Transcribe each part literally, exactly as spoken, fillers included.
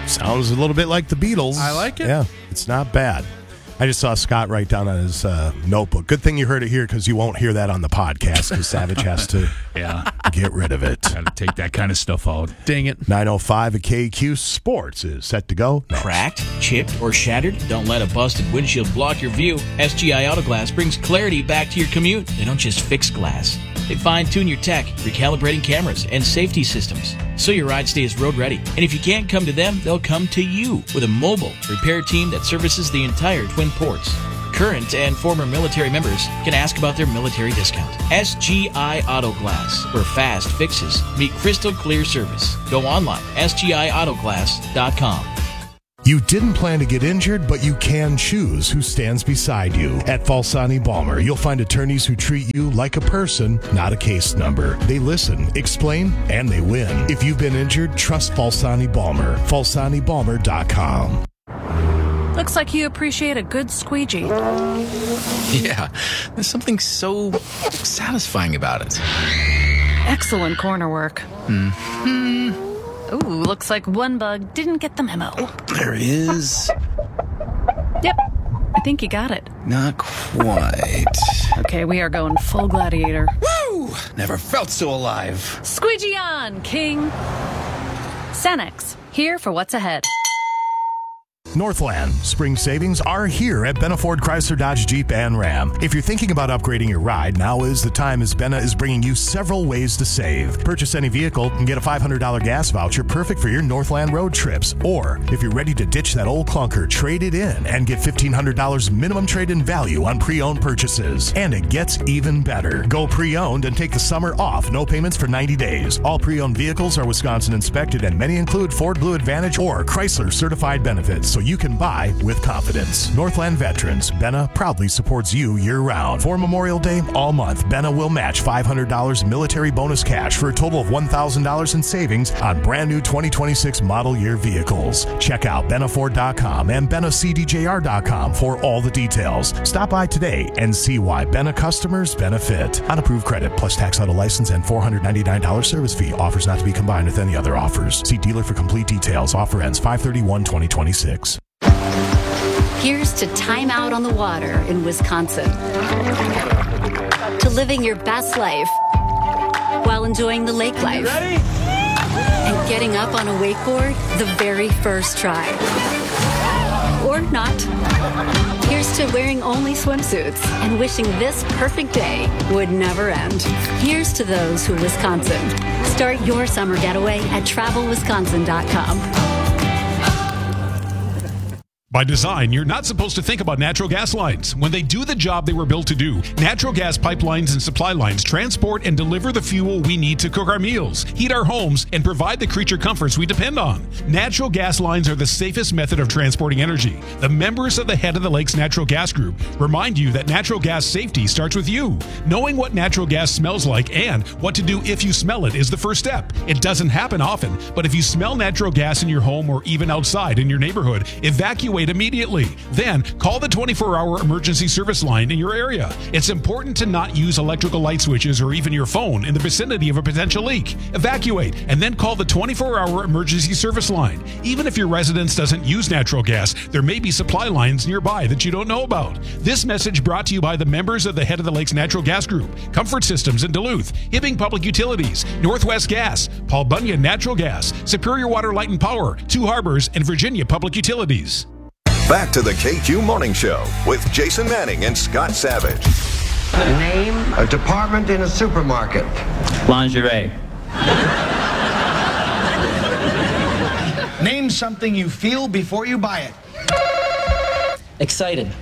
Sounds a little bit like the Beatles. I like it. Yeah, it's not bad. I just saw Scott write down on his uh, notebook. Good thing you heard it here because you won't hear that on the podcast because Savage has to yeah. get rid of it. Got to take that kind of stuff out. Dang it. nine oh five at K Q Sports is set to go next. Cracked, chipped, or shattered? Don't let a busted windshield block your view. S G I Auto Glass brings clarity back to your commute. They don't just fix glass. They fine-tune your tech, recalibrating cameras, and safety systems, so your ride stays road ready. And if you can't come to them, they'll come to you with a mobile repair team that services the entire Twin Ports. Current and former military members can ask about their military discount. S G I Auto Glass, where fast fixes meet crystal clear service. Go online, S G I auto glass dot com. You didn't plan to get injured, but you can choose who stands beside you. At Falsani Balmer, you'll find attorneys who treat you like a person, not a case number. They listen, explain, and they win. If you've been injured, trust Falsani Balmer. Falsani Balmer dot com. Looks like you appreciate a good squeegee. Yeah, there's something so satisfying about it. Excellent corner work. Hmm. Ooh, looks like one bug didn't get the memo. Oh, there is. Yep, I think you got it. Not quite. Okay, we are going full gladiator. Woo! Never felt so alive. Squeegee on, King. Cenex, here for what's ahead. Northland spring savings are here at Benna Ford Chrysler Dodge Jeep and Ram. If you're thinking about upgrading your ride, now is the time as Benna is bringing you several ways to save. Purchase any vehicle and get a five hundred dollars gas voucher perfect for your Northland road trips. Or if you're ready to ditch that old clunker, trade it in and get fifteen hundred dollars minimum trade-in value on pre-owned purchases. And it gets even better. Go pre-owned and take the summer off. No payments for ninety days. All pre-owned vehicles are Wisconsin inspected and many include Ford Blue Advantage or Chrysler certified benefits, so you can buy with confidence. Northland Veterans, Benna proudly supports you year-round. For Memorial Day, all month, Benna will match five hundred dollars military bonus cash for a total of one thousand dollars in savings on brand new twenty twenty-six model year vehicles. Check out benna ford dot com and benna c d j r dot com for all the details. Stop by today and see why Benna customers benefit. Unapproved credit plus tax auto license and four hundred ninety-nine dollars service fee. Offers not to be combined with any other offers. See dealer for complete details. Offer ends five thirty-one twenty twenty-six. Here's to time out on the water in Wisconsin. To living your best life while enjoying the lake life. Ready? And getting up on a wakeboard the very first try. Or not. Here's to wearing only swimsuits and wishing this perfect day would never end. Here's to those who Wisconsin. Start your summer getaway at travel wisconsin dot com. By design, you're not supposed to think about natural gas lines. When they do the job they were built to do, natural gas pipelines and supply lines transport and deliver the fuel we need to cook our meals, heat our homes, and provide the creature comforts we depend on. Natural gas lines are the safest method of transporting energy. The members of the Head of the Lakes Natural Gas Group remind you that natural gas safety starts with you. Knowing what natural gas smells like and what to do if you smell it is the first step. It doesn't happen often, but if you smell natural gas in your home or even outside in your neighborhood, evacuate immediately. Then call the twenty-four hour emergency service line in your area. It's important to not use electrical light switches or even your phone in the vicinity of a potential leak. Evacuate and then call the twenty-four hour emergency service line. Even if your residence doesn't use natural gas, there may be supply lines nearby that you don't know about. This message brought to you by the members of the Head of the Lakes Natural Gas Group, Comfort Systems in Duluth, Hibbing Public Utilities, Northwest Gas, Paul Bunyan Natural Gas, Superior Water, Light and Power, Two Harbors, and Virginia Public Utilities. Back to the K Q Morning Show with Jason Manning and Scott Savage. Name a department in a supermarket. Lingerie. Name something you feel before you buy it. Excited.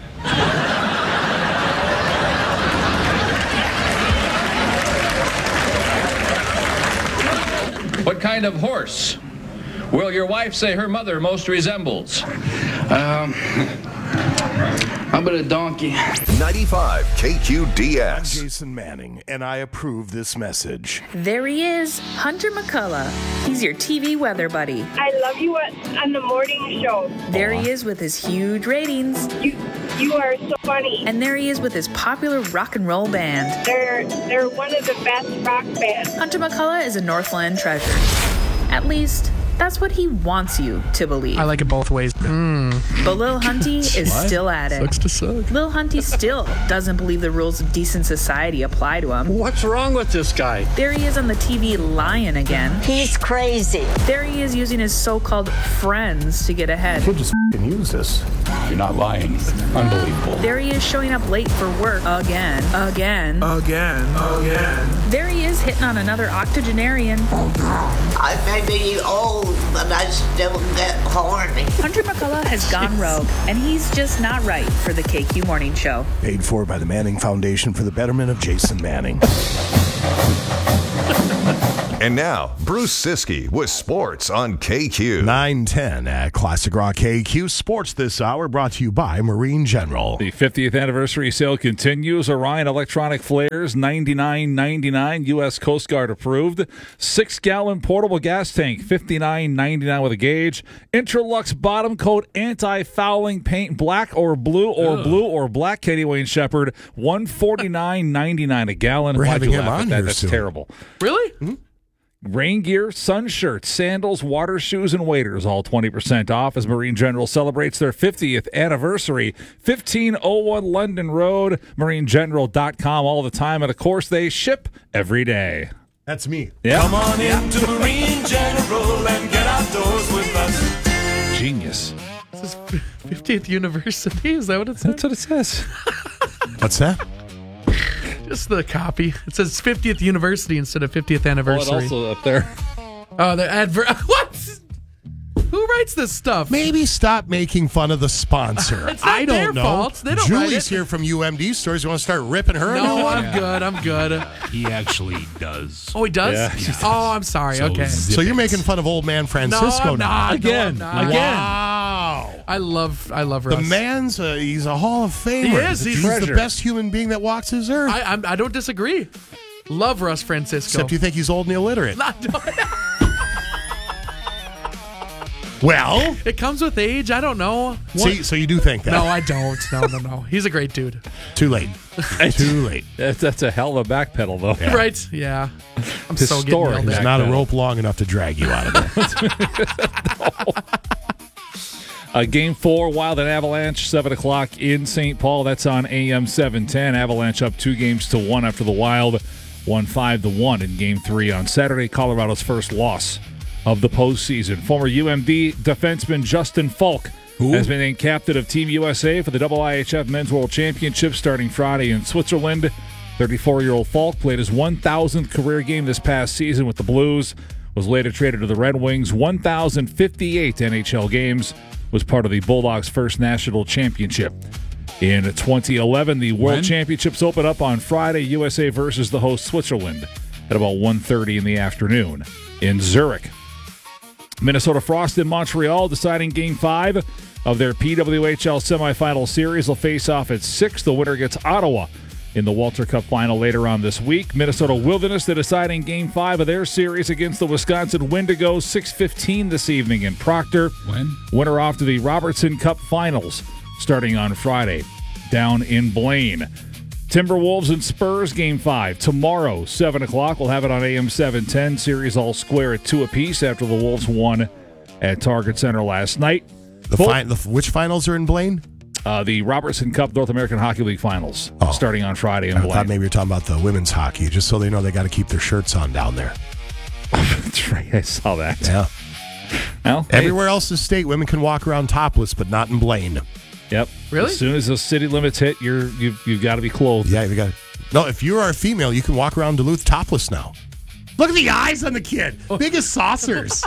What kind of horse will your wife say her mother most resembles? Um, how about a donkey? ninety-five K Q D S. I'm Jason Manning, and I approve this message. There he is, Hunter McCullough. He's your T V weather buddy. I love you on the morning show. There he is with his huge ratings. You, you are so funny. And there he is with his popular rock and roll band. They're, they're one of the best rock bands. Hunter McCullough is a Northland treasure. At least, That's what he wants you to believe. I like it both ways. Mm. But Lil Hunty is What? still at it. Sucks to suck. Lil Hunty still doesn't believe the rules of decent society apply to him. What's wrong with this guy? There he is on the T V lying again. He's crazy. There he is using his so-called friends to get ahead. Could just f***ing use this. You're not lying. Unbelievable. There he is showing up late for work again, again, Again. Again. There he is hitting on another octogenarian. I may be old, but I still get horny. Hunter McCullough has gone rogue, and he's just not right for the K Q Morning Show. Paid for by the Manning Foundation for the betterment of Jason Manning. And now, Bruce Siskey with sports on K Q. nine ten at Classic Rock K Q. Sports this hour brought to you by Marine General. The fiftieth anniversary sale continues. Orion Electronic Flares, ninety-nine ninety-nine, U S Coast Guard approved. Six-gallon portable gas tank, fifty-nine ninety-nine with a gauge. Interlux bottom coat anti-fouling paint, black or blue or Ugh. blue or black. Katie Wayne Shepherd, one forty-nine ninety-nine a gallon. We're Why'd having you him laugh on at that? here That's soon. terrible. Really? Mm-hmm. Rain gear, sun shirts, sandals, water shoes, and waders, all twenty percent off as Marine General celebrates their fiftieth anniversary. fifteen oh one London Road, marine general dot com all the time. And, of course, they ship every day. That's me. Yeah. Come on into Marine General and get outdoors with us. Genius. This is fiftieth University? Is that what it says? That's what it says. What's that? Just the copy. It says fiftieth University instead of fiftieth anniversary. Oh, and also up there. Oh, the advert. What? Who writes this stuff? Maybe stop making fun of the sponsor. It's not I don't their know. fault. They don't write Julie's it. here from U M D Stores. You want to start ripping her? No, now? I'm good. I'm good. He actually does. Oh, he does? Yeah. Oh, I'm sorry. So okay. So you're making fun of old man Francisco no, I'm now. not. Again. No, I'm not. Again. Wow. I love I love The Russ. man's a, he's a Hall of Famer. He is. He's He's the treasure. best human being that walks this earth. I I'm, I don't disagree. Love Russ Francisco. Except you think he's old and illiterate. I don't- Well, it comes with age. I don't know. see, so you do think that? No, I don't. No, no, no. He's a great dude. Too late. Too late. That's, that's a hell of a back pedal, though. Yeah. Right? Yeah. I'm so Historic. getting yelled There's at. not a pedal. rope long enough to drag you out of there. Uh, game four, Wild and Avalanche, seven o'clock in Saint Paul. That's on A M seven ten. Avalanche up two games to one after the Wild won five to one in game three on Saturday. Colorado's first loss of the postseason. Former U M D defenseman Justin Falk Who? has been named captain of Team U S A for the I I H F Men's World Championship starting Friday in Switzerland. thirty-four-year-old Falk played his one thousandth career game this past season with the Blues, was later traded to the Red Wings. one thousand fifty-eight N H L games, was part of the Bulldogs' first national championship. In twenty eleven, the World When? Championships open up on Friday, U S A versus the host Switzerland at about one thirty in the afternoon in Zurich. Minnesota Frost in Montreal deciding Game five of their P W H L semifinal series. Will face off at six. The winner gets Ottawa in the Walter Cup final later on this week. Minnesota Wilderness, the deciding Game five of their series against the Wisconsin Wendigos, six fifteen this evening in Proctor. When? Winner off to the Robertson Cup finals starting on Friday down in Blaine. Timberwolves and Spurs Game five tomorrow, seven o'clock. We'll have it on A M seven ten. Series all square at two apiece after the Wolves won at Target Center last night. The, fi- the Which finals are in Blaine? Uh, the Robertson Cup North American Hockey League finals Oh. starting on Friday in I Blaine. thought maybe you're talking about the women's hockey, just so they know they got to keep their shirts on down there. That's right. I saw that. Yeah. Well, hey. Everywhere else in the state, women can walk around topless, but not in Blaine. Yep. Really? As soon as the city limits hit, you're you've, you've got to be clothed. Yeah, you got. No, if you are a female, you can walk around Duluth topless now. Look at the eyes on the kid. Biggest saucers.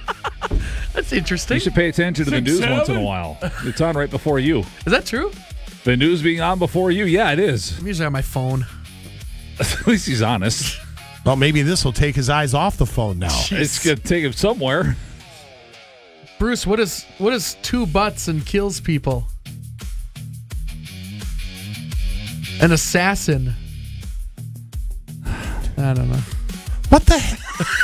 That's interesting. You should pay attention to the Six, news seven? once in a while. It's on right before you. Is that true? The news being on before you? Yeah, it is. I'm usually on my phone. At least he's honest. Well, maybe this will take his eyes off the phone now. Jeez. It's going to take him somewhere. Bruce, what is what is two butts and kills people? An assassin. I don't know. What the heck?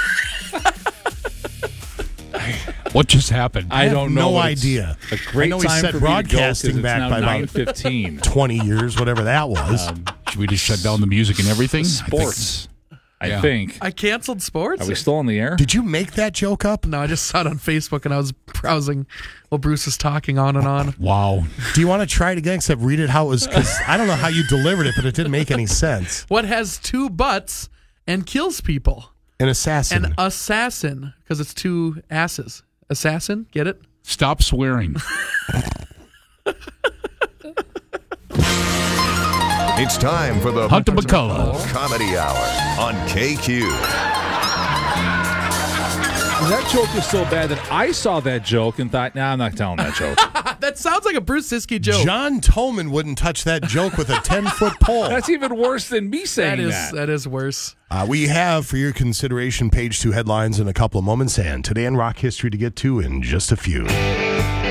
What just happened? I, I have don't know. no but it's idea. A great I know he time said for me to go 'cause broadcasting it's back now by about nine fifteen. twenty years, whatever that was. Um, should we just shut down the music and everything? Sports. I Yeah. think. I canceled sports. Are we still on the air? Did you make that joke up? No, I just saw it on Facebook and I was browsing while Bruce was talking on and on. Wow. Do you want to try it again? Except read it how it was, because I don't know how you delivered it, but it didn't make any sense. What has two butts and kills people? An assassin. An assassin, because it's two asses. Assassin, get it? Stop swearing. It's time for the Hunter McCullough Comedy Hour on K Q. That joke was so bad that I saw that joke and thought, nah, I'm not telling that joke. That sounds like a Bruce Siskey joke. John Tolman wouldn't touch that joke with a ten-foot pole. That's even worse than me saying that. Is, that. that is worse. Uh, we have, for your consideration, page two headlines in a couple of moments, and today in rock history to get to in just a few.